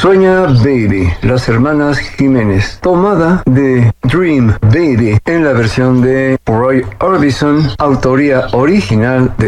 Sueña Baby, las hermanas Jiménez, tomada de Dream Baby en la versión de Roy Orbison, autoría original de